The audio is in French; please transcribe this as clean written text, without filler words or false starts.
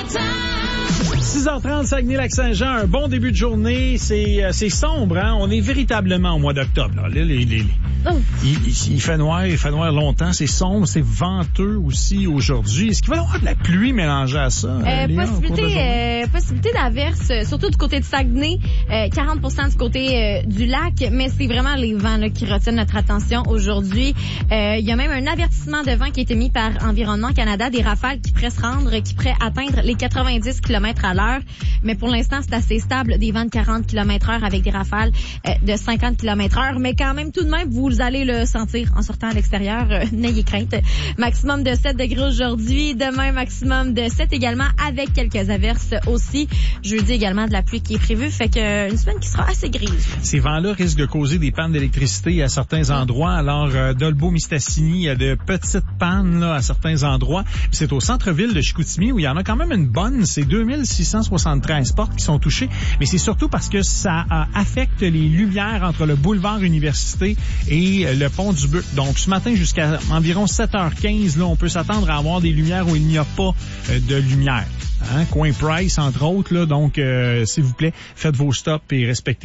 6h30, Saguenay-Lac-Saint-Jean, un bon début de journée. C'est sombre, hein? On est véritablement au mois d'octobre. Là, il fait noir longtemps. C'est sombre, c'est venteux aussi aujourd'hui. Est-ce qu'il va y avoir de la pluie mélangée à ça? Possibilité d'averse, surtout du côté de Saguenay, 40% du côté du lac, mais c'est vraiment les vents là, qui retiennent notre attention aujourd'hui. Il y a même un avertissement de vent qui a été mis par Environnement Canada, des rafales qui pourraient atteindre les 90 km à l'heure. Mais pour l'instant, c'est assez stable, des vents de 40 km/h avec des rafales de 50 km/h. Mais quand même, tout de même, vous allez le sentir en sortant à l'extérieur. N'ayez crainte. Maximum de 7 degrés aujourd'hui. Demain, maximum de 7 également, avec quelques averses aussi. Jeudi également, de la pluie qui est prévue. Fait que une semaine qui sera assez grise. Ces vents-là risquent de causer des pannes d'électricité à certains endroits. Alors, Dolbeau-Mistassini, il y a de petites pannes là à certains endroits. Puis c'est au centre-ville de Chicoutimi où il y en a quand même une bonne. C'est 2673 portes qui sont touchées. Mais c'est surtout parce que ça affecte les lumières entre le boulevard Université et le pont du Buc. Donc, ce matin, jusqu'à environ 7h15, là, on peut s'attendre à avoir des lumières où il n'y a pas de lumière. Coin Price, entre autres. Là, donc, s'il vous plaît, faites vos stops et respectez